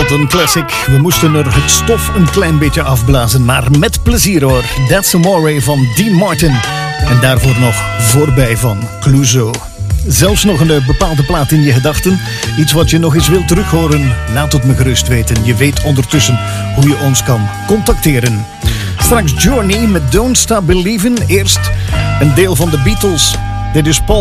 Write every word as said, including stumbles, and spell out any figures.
tot een classic. We moesten er het stof een klein beetje afblazen, maar met plezier hoor. That's Amore van Dean Martin. En daarvoor nog Voorbij van Clouseau. Zelfs nog een bepaalde plaat in je gedachten. Iets wat je nog eens wilt terughoren. Laat het me gerust weten. Je weet ondertussen hoe je ons kan contacteren. Straks Journey met Don't Stop Believin'. Eerst een deel van de Beatles. Dit is Paul